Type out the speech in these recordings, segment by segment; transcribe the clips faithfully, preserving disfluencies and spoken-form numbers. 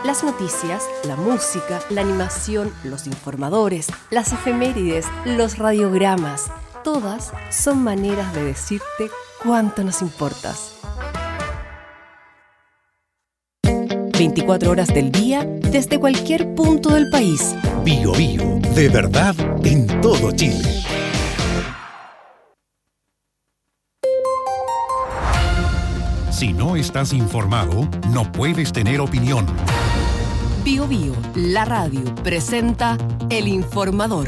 Las noticias, la música, la animación, los informadores, las efemérides, los radiogramas, todas son maneras de decirte cuánto nos importas. veinticuatro horas del día, desde cualquier punto del país. Bio Bio, de verdad en todo Chile. Si no estás informado, no puedes tener opinión. Bio Bio, la radio, presenta El Informador.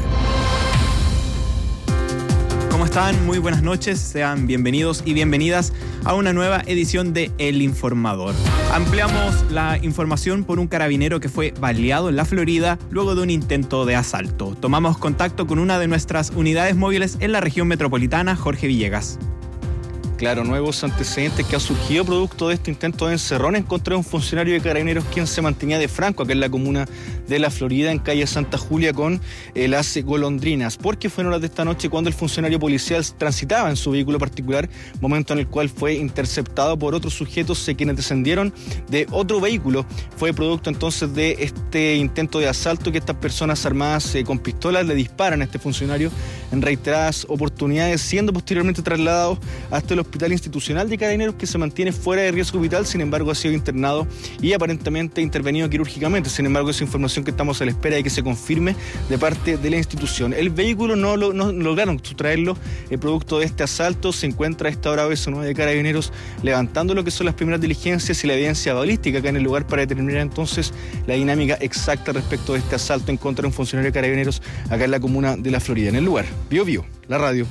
¿Cómo están? Muy buenas noches. Sean bienvenidos y bienvenidas a una nueva edición de El Informador. Ampliamos la información por un carabinero que fue baleado en la Florida luego de un intento de asalto. Tomamos contacto con una de nuestras unidades móviles en la región metropolitana, Jorge Villegas. Claro, nuevos antecedentes que han surgido producto de este intento de encerrón en contra de un funcionario de Carabineros quien se mantenía de franco acá en la comuna de La Florida, en calle Santa Julia con eh, las golondrinas, porque fueron horas de esta noche cuando el funcionario policial transitaba en su vehículo particular, momento en el cual fue interceptado por otros sujetos eh, quienes descendieron de otro vehículo. Fue producto entonces de este intento de asalto que estas personas armadas eh, con pistolas le disparan a este funcionario en reiteradas oportunidades, siendo posteriormente trasladados hasta el hospital institucional de Carabineros, que se mantiene fuera de riesgo vital. Sin embargo, ha sido internado y aparentemente intervenido quirúrgicamente. Sin embargo, esa información que estamos a la espera de que se confirme de parte de la institución. El vehículo no, lo, no lograron sustraerlo. El producto de este asalto se encuentra a esta hora B S nueve de Carabineros levantando lo que son las primeras diligencias y la evidencia balística acá en el lugar para determinar entonces la dinámica exacta respecto de este asalto en contra de un funcionario de Carabineros acá en la comuna de La Florida. En el lugar, Bio Bio, la radio.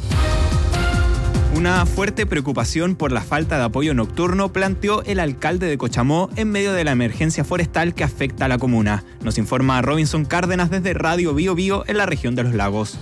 Una fuerte preocupación por la falta de apoyo nocturno planteó el alcalde de Cochamó en medio de la emergencia forestal que afecta a la comuna. Nos informa Robinson Cárdenas desde Radio Bio Bio en la región de Los Lagos.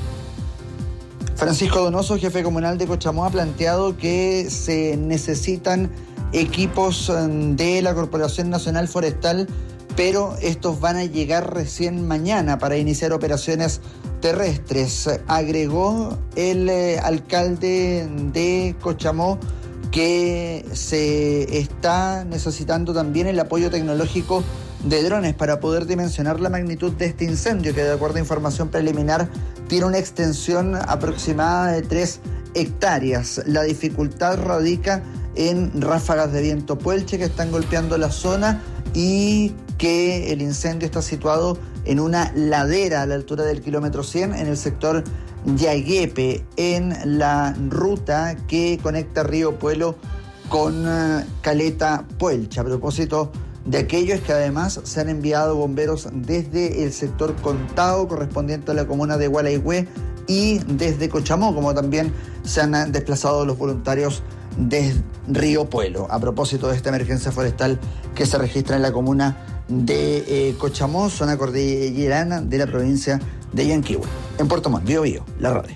Francisco Donoso, jefe comunal de Cochamó, ha planteado que se necesitan equipos de la Corporación Nacional Forestal, pero estos van a llegar recién mañana para iniciar operaciones terrestres. Agregó el eh, alcalde de Cochamó que se está necesitando también el apoyo tecnológico de drones para poder dimensionar la magnitud de este incendio, que de acuerdo a información preliminar tiene una extensión aproximada de tres hectáreas. La dificultad radica en ráfagas de viento puelche que están golpeando la zona y que el incendio está situado en una ladera a la altura del kilómetro cien en el sector Yaguepe, en la ruta que conecta Río Puelo con uh, Caleta Puelcha. A propósito de aquello es que además se han enviado bomberos desde el sector Contao, correspondiente a la comuna de Gualeguay, y desde Cochamó, como también se han desplazado los voluntarios de Río Puelo, a propósito de esta emergencia forestal que se registra en la comuna de eh, Cochamó, zona cordillerana de la provincia de Yanquihue. En Puerto Montt, Bio Bio, la radio.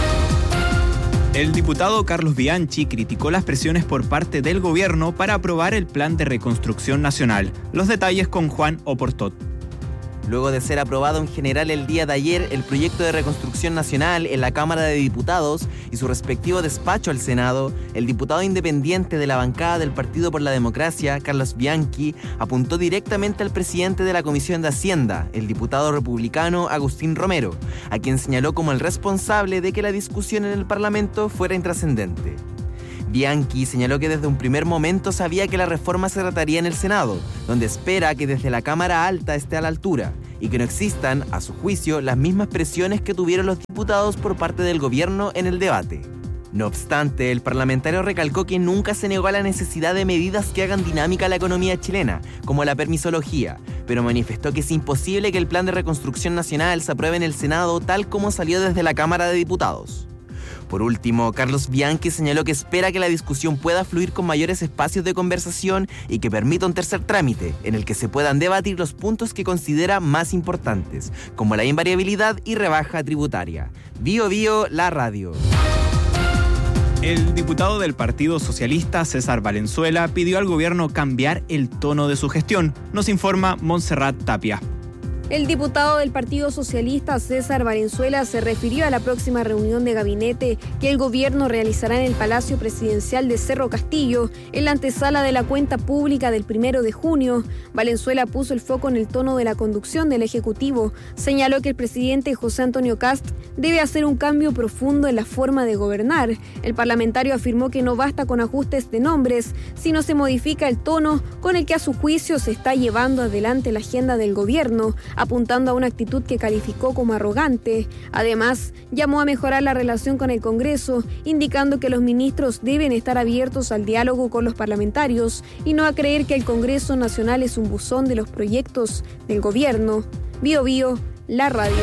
El diputado Carlos Bianchi criticó las presiones por parte del gobierno para aprobar el Plan de Reconstrucción Nacional. Los detalles con Juan Oportot. Luego de ser aprobado en general el día de ayer, el proyecto de reconstrucción nacional en la Cámara de Diputados y su respectivo despacho al Senado, el diputado independiente de la bancada del Partido por la Democracia, Carlos Bianchi, apuntó directamente al presidente de la Comisión de Hacienda, el diputado republicano Agustín Romero, a quien señaló como el responsable de que la discusión en el Parlamento fuera intrascendente. Bianchi señaló que desde un primer momento sabía que la reforma se trataría en el Senado, donde espera que desde la Cámara Alta esté a la altura, y que no existan, a su juicio, las mismas presiones que tuvieron los diputados por parte del gobierno en el debate. No obstante, el parlamentario recalcó que nunca se negó a la necesidad de medidas que hagan dinámica la economía chilena, como la permisología, pero manifestó que es imposible que el Plan de Reconstrucción Nacional se apruebe en el Senado tal como salió desde la Cámara de Diputados. Por último, Carlos Bianchi señaló que espera que la discusión pueda fluir con mayores espacios de conversación y que permita un tercer trámite, en el que se puedan debatir los puntos que considera más importantes, como la invariabilidad y rebaja tributaria. Bio Bio, la radio. El diputado del Partido Socialista, César Valenzuela, pidió al gobierno cambiar el tono de su gestión. Nos informa Montserrat Tapia. El diputado del Partido Socialista, César Valenzuela, se refirió a la próxima reunión de gabinete que el gobierno realizará en el Palacio Presidencial de Cerro Castillo, en la antesala de la cuenta pública del primero de junio. Valenzuela puso el foco en el tono de la conducción del Ejecutivo. Señaló que el presidente José Antonio Kast debe hacer un cambio profundo en la forma de gobernar. El parlamentario afirmó que no basta con ajustes de nombres, sino se modifica el tono con el que a su juicio se está llevando adelante la agenda del gobierno, apuntando a una actitud que calificó como arrogante. Además, llamó a mejorar la relación con el Congreso, indicando que los ministros deben estar abiertos al diálogo con los parlamentarios y no a creer que el Congreso Nacional es un buzón de los proyectos del gobierno. Bio Bio, la radio.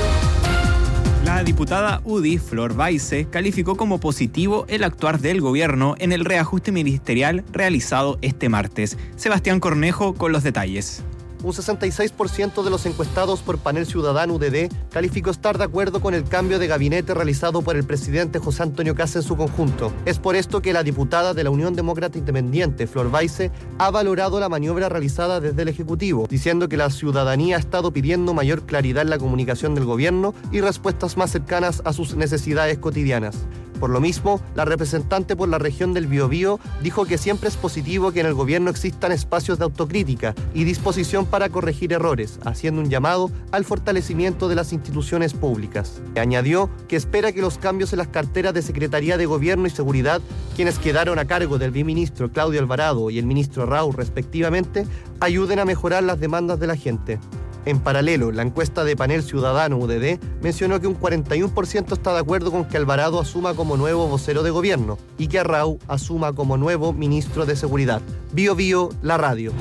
La diputada U D I, Flor Baize, calificó como positivo el actuar del gobierno en el reajuste ministerial realizado este martes. Sebastián Cornejo con los detalles. Un sesenta y seis por ciento de los encuestados por Panel Ciudadano U D D calificó estar de acuerdo con el cambio de gabinete realizado por el presidente José Antonio Kast en su conjunto. Es por esto que la diputada de la Unión Demócrata Independiente, Flor Baize, ha valorado la maniobra realizada desde el Ejecutivo, diciendo que la ciudadanía ha estado pidiendo mayor claridad en la comunicación del gobierno y respuestas más cercanas a sus necesidades cotidianas. Por lo mismo, la representante por la región del Biobío dijo que siempre es positivo que en el gobierno existan espacios de autocrítica y disposición para corregir errores, haciendo un llamado al fortalecimiento de las instituciones públicas. Añadió que espera que los cambios en las carteras de Secretaría de Gobierno y Seguridad, quienes quedaron a cargo del viceministro Claudio Alvarado y el ministro Raúl respectivamente, ayuden a mejorar las demandas de la gente. En paralelo, la encuesta de Panel Ciudadano U D D mencionó que un cuarenta y uno por ciento está de acuerdo con que Alvarado asuma como nuevo vocero de gobierno y que Arrau asuma como nuevo ministro de Seguridad. Bio Bio, la radio.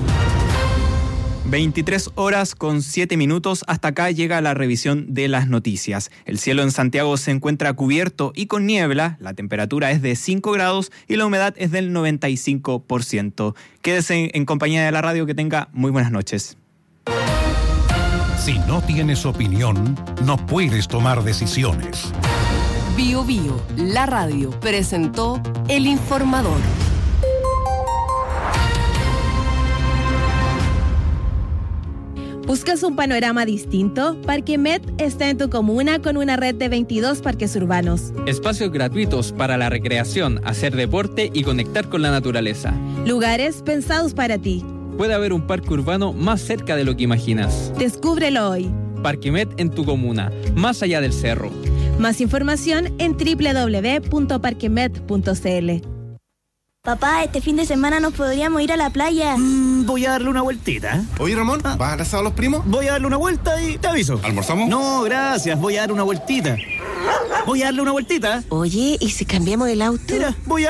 veintitrés horas con siete minutos, hasta acá llega la revisión de las noticias. El cielo en Santiago se encuentra cubierto y con niebla, la temperatura es de cinco grados y la humedad es del noventa y cinco por ciento. Quédese en compañía de la radio, que tenga muy buenas noches. Si no tienes opinión, no puedes tomar decisiones. Bio Bio, la radio, presentó El Informador. ¿Buscas un panorama distinto? Parquemet está en tu comuna con una red de veintidós parques urbanos. Espacios gratuitos para la recreación, hacer deporte y conectar con la naturaleza. Lugares pensados para ti. Puede haber un parque urbano más cerca de lo que imaginas. Descúbrelo hoy. Parquemet en tu comuna, más allá del cerro. Más información en doble u doble u doble u punto parquemet punto c l. Papá, este fin de semana nos podríamos ir a la playa. Mm, voy a darle una vueltita. Oye, Ramón, ¿vas a abrazar a los primos? Voy a darle una vuelta y te aviso. ¿Almorzamos? No, gracias, voy a darle una vueltita. Voy a darle una vueltita. Oye, ¿y si cambiamos el auto? Mira, voy a